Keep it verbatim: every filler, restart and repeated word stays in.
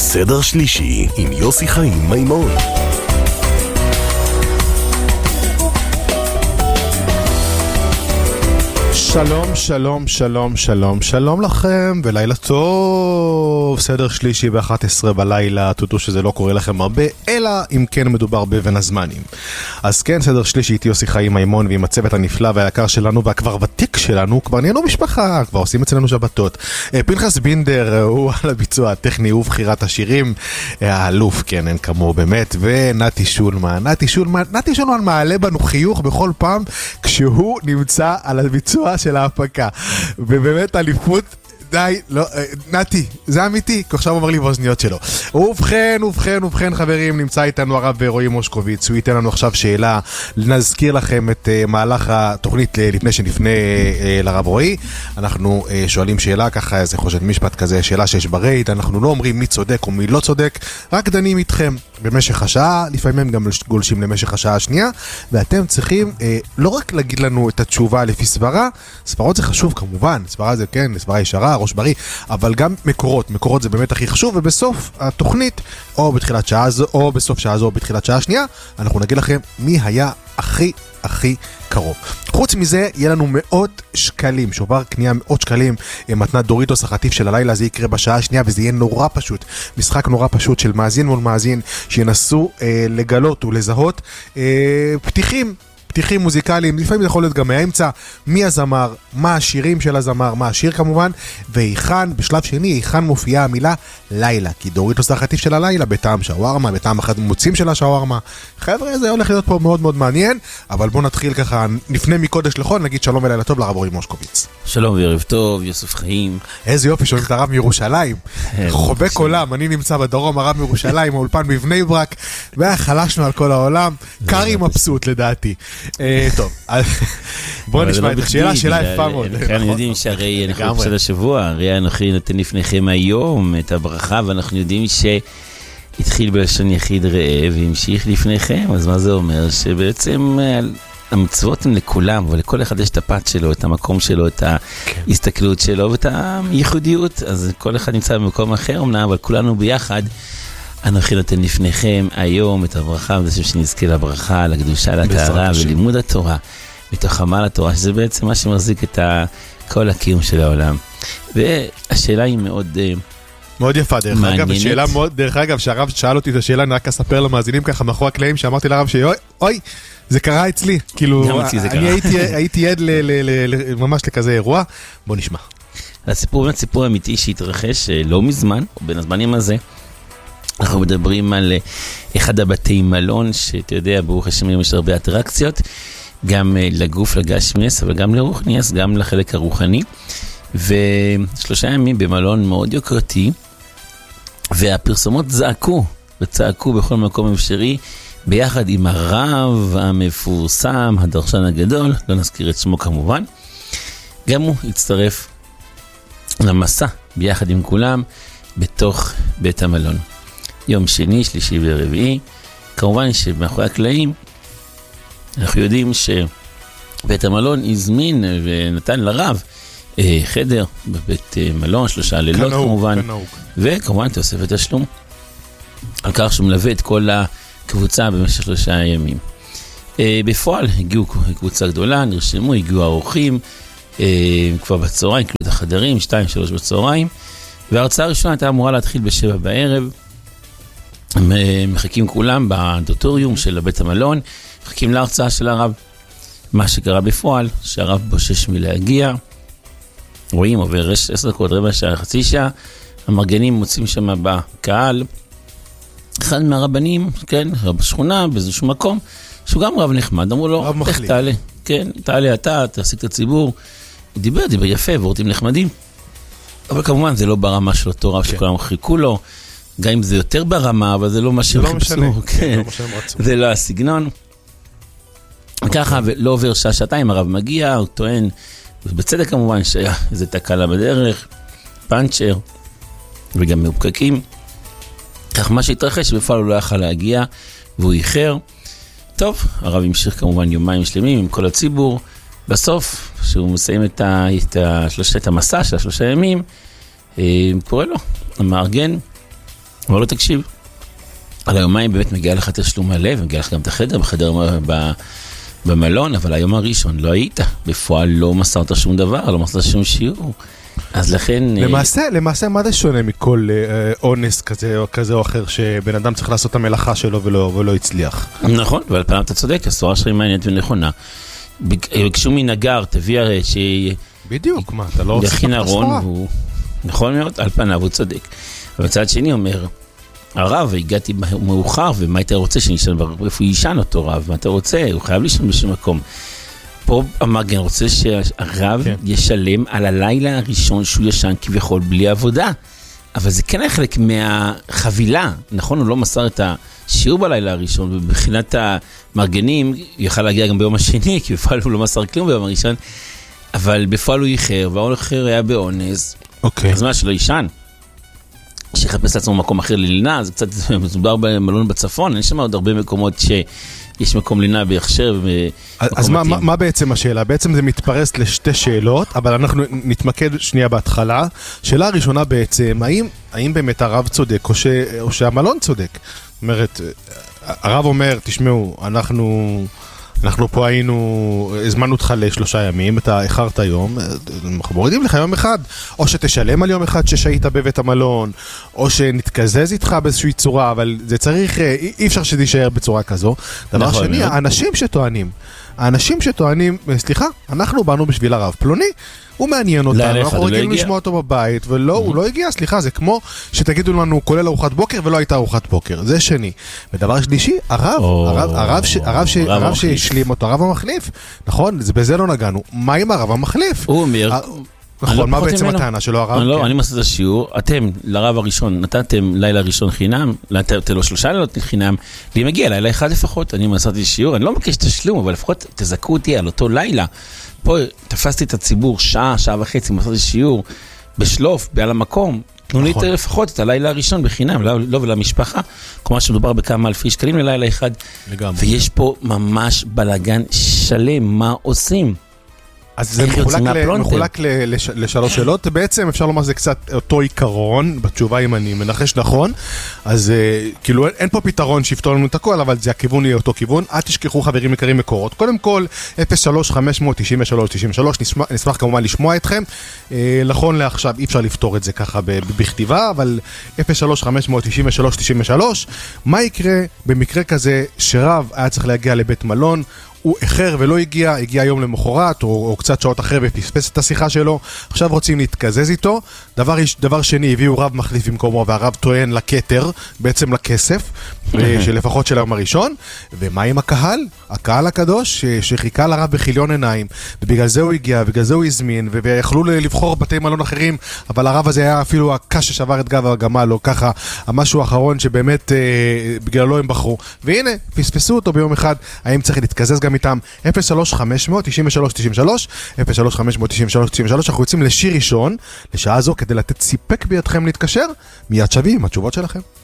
סדר שלישי עם יוסי חיים מימון. שלום, שלום, שלום, שלום, שלום לכם ולילה טוב. סדר שלישי ב-אחת עשרה בלילה, תודו שזה לא קורה לכם הרבה, אלא אם כן מדובר בבין הזמנים. אז כן, סדר שלישי איתי יוסי חיים מימון ועם הצוות הנפלא והיקר שלנו והכבר ותיק שלנו, כבר נהיינו משפחה, כבר עושים אצלנו שבתות. פנחס בינדר הוא על הביצוע הטכני ובחירת השירים, האלוף, כן, אין כמוהו באמת, ונתי שולמן. נתי שולמן, נתי שולמן מעלה בנו חיוך בכל פעם כשהוא נמצא על הביצוע של ההפקה, ובאמת אליפות, די, לא, נתי, זה אמיתי, עכשיו אומר לי באוזניות שלו. ובכן, ובכן, ובכן חברים, נמצא איתנו הרב רועי מושקוביץ, הוא ייתן לנו עכשיו שאלה, נזכיר לכם את uh, מהלך התוכנית לפני שנפנה uh, לרב רועי, אנחנו uh, שואלים שאלה ככה, איזה חושד משפט כזה, שאלה שיש ברייד, אנחנו לא אומרים מי צודק או מי לא צודק, רק דנים איתכם במשך השעה, לפעמים הם גם גולשים למשך השעה השנייה, ואתם צריכים uh, לא רק להגיד לנו את התשובה לפי סברה, סברות זה חשוב כמובן, סברה זה כן, סברה ישרה, ראש בריא, אבל גם מקורות, מקורות זה באמת הכי חשוב, ובסוף התוכנית, או בתחילת שעה זו, או בסוף שעה זו, או בתחילת שעה שנייה, אנחנו נגיד לכם מי היה הכי הכי קרוב. חוץ מזה, יהיה לנו מאות שקלים, שובר קנייה מאות שקלים, מתנת דוריטוס החטיף של הלילה, זה יקרה בשעה השנייה, וזה יהיה נורא פשוט, משחק נורא פשוט של מאזין מול מאזין, שינסו אה, לגלות ולזהות אה, פתיחים, פתיחים מוזיקליים, לפעמים זה יכול להיות גם מהאמצע, מי הזמר, מה השירים של הזמר, מה השיר כמובן, ואיכן, בשלב שני, איכן מופיעה המילה לילה, כי דוריטוס החטיף של הלילה, בטעם שווארמה, בטעם אחד מוצאים של השווארמה. חבר'ה, זה הולך להיות פה מאוד מאוד מעניין, אבל בואו נתחיל ככה, נפנה מקודש לחול, נגיד שלום ולילה טוב לרב רועי מושקוביץ. שלום וערב טוב, יוסף חיים. איזה יופי, שואלים את הרב מירושלים. חובק עולם, אני נמצא בדרום, הרב מירושלים, האולפן בבני ברק, והחלשנו על כל העולם, קרי מבסוט לדעתי. טוב, בואו נשמע את השאלה, שאלה יפה מאוד. אנחנו יודעים שהרי אנחנו בפסד השבוע, הרי אנחנו נתן לפניכם היום את הברכה, ואנחנו יודעים שהתחיל בלשון יחיד ראה והמשיך לפניכם, אז מה זה אומר? שבעצם המצוות הן לכולם, אבל לכל אחד יש את הפת שלו, את המקום שלו, את ההסתכלות שלו ואת הייחודיות, אז כל אחד נמצא במקום אחר אמנם, אבל כולנו ביחד אנחנו נתן לפניכם היום את הברכה, וזה שנזכה לברכה, לקדושה, לטהרה ולימוד התורה, מתוך עמל התורה, שזה בעצם מה שמחזיק את כל הקיום של העולם. והשאלה היא מאוד מאוד יפה, דרך אגב, השאלה מאוד, דרך אגב, שהרב שאל אותי את השאלה, אני רק אספר למאזינים ככה מאחורי הקלעים, שאמרתי לרב שאוי, אוי, זה קרה אצלי, כאילו, אני הייתי יד ממש לכזה אירוע, בוא נשמע. הסיפור באמת סיפור אמיתי שהתרחש לא מזמן, או בין הזמנים הזה, אנחנו מדברים על אחד הבתי מלון, שאתה יודע, ברוך השם יש הרבה אטרקציות, גם לגוף, לגשמיס, אבל גם לרוחניאס, גם לחלק הרוחני, ושלושה ימים במלון מאוד יוקרתי, והפרסומות זעקו, וצעקו בכל מקום אפשרי, ביחד עם הרב המפורסם, הדרשן הגדול, לא נזכיר את שמו כמובן, גם הוא הצטרף למסע, ביחד עם כולם, בתוך בית המלון. יום שני, שלישי ורביעי, כמובן שמאחורי הקלעים, אנחנו יודעים שבית המלון הזמין ונתן לרב אה, חדר בבית מלון, שלושה לילות כנהוג, כמובן, כנהוג. וכמובן תוספת תשלום, על כך שהוא מלווה את כל הקבוצה במשך שלושה ימים. אה, בפועל הגיעו קבוצה גדולה, נרשמו, הגיעו האורחים, אה, כבר בצהריים, כאילו את החדרים, שתיים, שלוש בצהריים, וההרצאה הראשונה הייתה אמורה להתחיל בשבע בערב, מחכים כולם באודיטוריום של בית המלון, מחכים להרצאה של הרב. מה שקרה בפועל, שהרב בושש מלהגיע, רואים עובר עשר דקות, רבע שעה, חצי שעה, המרגנים מוצאים שם בקהל, אחד מהרבנים, כן, רב שכונה, באיזשהו מקום, שהוא גם רב נחמד, אמרו לו, איך תעלה, כן, תעלה אתה, תעסיק את הציבור, הוא דיבר, דיבר יפה, ועורתים נחמדים, אבל כמובן זה לא ברמה של אותו רב שכולם חיכו לו, גם אם זה יותר ברמה, אבל זה לא מה שהם חיפשו, כן, זה לא הסגנון. ככה, ולא עובר שעה שעתיים, הרב מגיע, הוא טוען, ובצדק כמובן שהיה איזו תקלה בדרך, פאנצ'ר, וגם מפקקים. כך מה שהתרחש, בפועל הוא לא יכל להגיע, והוא איחר. טוב, הרב המשיך כמובן יומיים שלמים עם כל הציבור. בסוף, כשהוא מסיים את, ה, את, השלוש, את המסע של השלושה ימים, קורא לו, המארגן, אבל לא תקשיב. על היומיים באמת מגיע לך תשלום מלא, ומגיע לך גם את החדר, בחדר ב... במלון, אבל היום הראשון לא היית. בפועל לא מסרת שום דבר, לא מסרת שום שיעור. אז לכן... למעשה, למעשה, מה זה שונה מכל אה, אונס כזה או כזה או אחר, שבן אדם צריך לעשות את המלאכה שלו ולא, ולא הצליח? נכון, אבל פעם אתה צודק, הסורה שלי מעניינת ונכונה. ביקשו מנגר, תביא הרי ש... בדיוק, מה, אתה לא עושה את יכין הסורה. ארון, והוא... נכון מאוד, על פניו הוא צודק. אבל בצד שני אומר, הרב, הגעתי מאוחר, ומה אתה רוצה שנשאר, איפה יישן אותו רב? מה אתה רוצה? הוא חייב לישון בשום מקום. פה המגן רוצה שהרב כן. ישלם על הלילה הראשון שהוא ישן כביכול בלי עבודה. אבל זה כן היה חלק מהחבילה. נכון, הוא לא מסר את השיעור בלילה הראשון, ובבחינת המארגנים, הוא יכל להגיע גם ביום השני, כי בפועל הוא לא מסר כלום ביום הראשון, אבל בפועל הוא איחר, והוא איחר היה באונס. אוקיי. אז מה, שלא ישן? שיחפש לעצמו מקום אחר ללינה, זה קצת מדובר במלון בצפון, אין שם עוד הרבה מקומות שיש מקום לינה בהכשר. אז מה, מה, מה בעצם השאלה? בעצם זה מתפרס לשתי שאלות, אבל אנחנו נתמקד שנייה בהתחלה. שאלה הראשונה בעצם, האם, האם באמת הרב צודק או, ש, או שהמלון צודק? זאת אומרת, הרב אומר, תשמעו, אנחנו... אנחנו פה היינו, הזמנו אותך לשלושה ימים, אתה איחרת יום, אנחנו מורידים לך יום אחד, או שתשלם על יום אחד ששהית בבית המלון, או שנתקזז איתך באיזושהי צורה, אבל זה צריך, אי אפשר שתישאר בצורה כזו. דבר שני, האנשים שטוענים, האנשים שטוענים, סליחה, אנחנו באנו בשביל הרב פלוני, הוא מעניין אותנו, אנחנו רגילים לשמוע אותו בבית, ולא, הוא לא הגיע, סליחה, זה כמו שתגידו לנו, כולל ארוחת בוקר, ולא הייתה ארוחת בוקר, זה שני. ודבר שלישי, הרב, הרב שהשלים אותו, הרב המחליף, נכון, בזה לא נגענו, מה עם הרב המחליף? הוא אומר... נכון, מה בעצם הטענה שלו הרב? לא, אני מסע את השיעור, אתם, לרב הראשון, נתתם לילה ראשון חינם, נתתם לו שלושה לילות חינם, לי מגיע לילה אחד לפחות, אני מסעתי שיעור, אני לא מבקש תשלום, אבל לפחות תזכו אותי על אותו לילה. פה תפסתי את הציבור שעה, שעה וחצי, מסעתי שיעור, בשלוף, בעל המקום, תנו לי לפחות את הלילה הראשון בחינם, לא ולמשפחה, כלומר שמדובר בכמה אלפי שקלים ללילה אחד, ויש פה ממש בלגן שלם, מה עושים? אז זה מחולק, ל, מחולק ל, לש, לשלוש שאלות, בעצם אפשר לומר שזה קצת אותו עיקרון, בתשובה אם אני מנחש נכון, אז uh, כאילו אין פה פתרון שיפתור לנו את הכל, אבל זה הכיוון יהיה אותו כיוון, אל תשכחו חברים יקרים מקורות, קודם כל אפס שלוש חמש תשע שלוש תשע שלוש, נשמח, נשמח כמובן לשמוע אתכם, uh, נכון לעכשיו אי אפשר לפתור את זה ככה בכתיבה, אבל אפס שלוש חמש תשע שלוש תשע שלוש, מה יקרה במקרה כזה שרב היה צריך להגיע לבית מלון, הוא איחר ולא הגיע, הגיע יום למחרת, או, או קצת שעות אחרי ופספס את השיחה שלו, עכשיו רוצים להתקזז איתו, דבר, דבר שני, הביאו רב מחליף במקומו, והרב טוען לכתר, בעצם לכסף, שלפחות של היום הראשון, ומה עם הקהל? הקהל הקדוש, שחיכה לרב בחיליון עיניים, ובגלל זה הוא הגיע, בגלל זה הוא הזמין, ויכלו לבחור בתי מלון אחרים, אבל הרב הזה היה אפילו הקש ששבר את גב הגמל, או ככה, המשהו האחרון שבאמת בגללו הם בחרו, והנה, פספסו אותו ביום אחד, האם צריך להתקזז גם איתם? אפס שלוש חמש תשע שלוש תשע שלוש, אפס שלוש חמש תשע שלוש תשע שלוש, אנחנו יוצאים לשיר ראשון, לשעה זו, כדי לתת סיפק בידכם להתקשר, מיד שווים, התשובות שלכם.